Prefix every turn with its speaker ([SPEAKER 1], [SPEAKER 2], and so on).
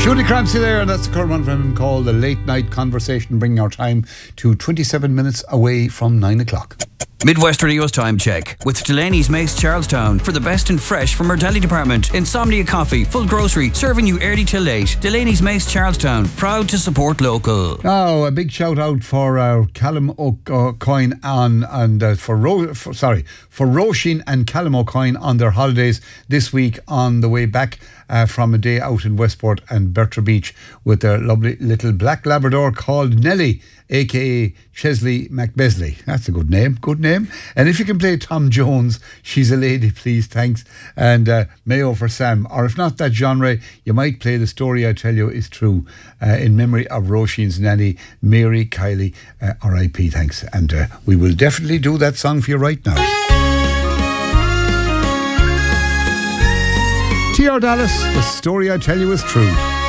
[SPEAKER 1] Shooty Crampsy there, and that's the current one from him called The Late Night Conversation, bringing our time to 27 minutes away from 9 o'clock.
[SPEAKER 2] Midwest Radio's time check with Delaney's Mace Charlestown for the best and fresh from our deli department. Insomnia Coffee, full grocery, serving you early till late. Delaney's Mace Charlestown, proud to support local.
[SPEAKER 1] Now, a big shout out for Callum O'Coin for Roisin and Callum O'Coin on their holidays this week on the way back from a day out in Westport and Bertra Beach with their lovely little black Labrador called Nelly, aka Chesley McBesley. That's a good name. And if you can play Tom Jones, She's a Lady, please, thanks. And Mayo for Sam. Or if not that genre, you might play The Story I Tell You Is True in memory of Roisin's nanny, Mary Kiley, R.I.P. Thanks. And we will definitely do that song for you right now. T.R. Dallas, The Story I Tell You Is True.